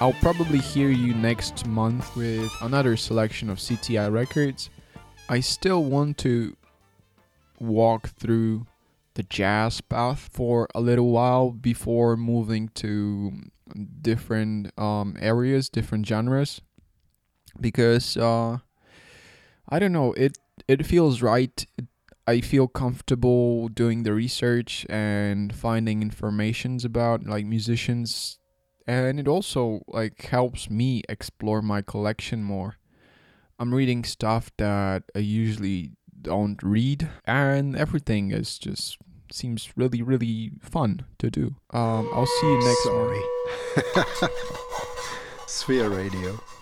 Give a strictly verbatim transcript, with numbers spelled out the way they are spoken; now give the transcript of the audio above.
I'll probably hear you next month with another selection of C T I records. I still want to walk through the jazz path for a little while before moving to different um, areas, different genres, because uh, I don't know, it it feels right. It, I feel comfortable doing the research and finding informations about like musicians, and it also like helps me explore my collection more. I'm reading stuff that I usually don't read, and everything is just seems really really fun to do. Um, I'll see you next Sorry. one. Sphere Radio.